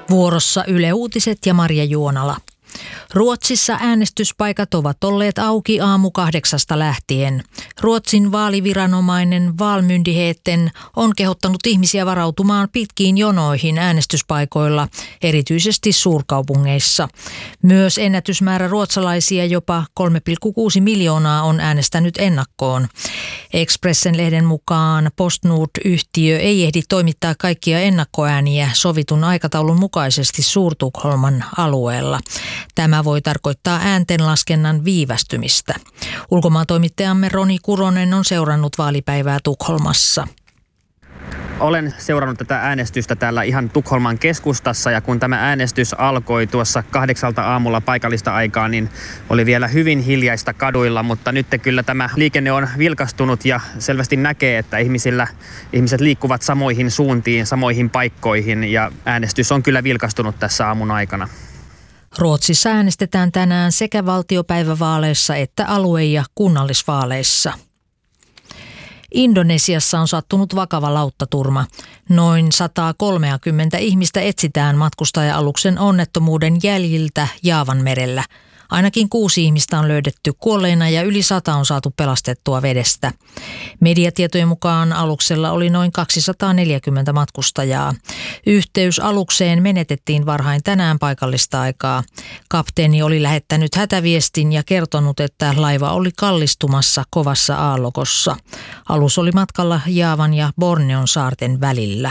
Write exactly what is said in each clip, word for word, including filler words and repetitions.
Vuorossa Yle Uutiset ja Marja Juonala. Ruotsissa äänestyspaikat ovat olleet auki aamu kahdeksasta lähtien. Ruotsin vaaliviranomainen Valmyndigheten on kehottanut ihmisiä varautumaan pitkiin jonoihin äänestyspaikoilla, erityisesti suurkaupungeissa. Myös ennätysmäärä ruotsalaisia, jopa kolme pilkku kuusi miljoonaa, on äänestänyt ennakkoon. Expressen-lehden mukaan PostNord-yhtiö ei ehdi toimittaa kaikkia ennakkoääniä sovitun aikataulun mukaisesti Suur-Tukholman alueella. Tämä voi tarkoittaa ääntenlaskennan viivästymistä. Ulkomaantoimittajamme Roni Kuronen on seurannut vaalipäivää Tukholmassa. Olen seurannut tätä äänestystä täällä ihan Tukholman keskustassa, ja kun tämä äänestys alkoi tuossa kahdeksalta aamulla paikallista aikaa, niin oli vielä hyvin hiljaista kaduilla, mutta nyt kyllä tämä liikenne on vilkastunut ja selvästi näkee, että ihmisillä, ihmiset liikkuvat samoihin suuntiin, samoihin paikkoihin, ja äänestys on kyllä vilkastunut tässä aamun aikana. Ruotsissa äänestetään tänään sekä valtiopäivävaaleissa että alue- ja kunnallisvaaleissa. Indonesiassa on sattunut vakava lauttaturma. Noin sata kolmekymmentä ihmistä etsitään matkustaja-aluksen onnettomuuden jäljiltä Jaavanmerellä. Ainakin kuusi ihmistä on löydetty kuolleina ja yli sata on saatu pelastettua vedestä. Mediatietojen mukaan aluksella oli noin kaksisataaneljäkymmentä matkustajaa. Yhteys alukseen menetettiin varhain tänään paikallista aikaa. Kapteeni oli lähettänyt hätäviestin ja kertonut, että laiva oli kallistumassa kovassa aallokossa. Alus oli matkalla Jaavan ja Borneon saarten välillä.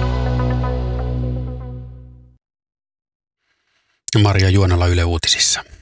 Marja Juonala Yle Uutisissa.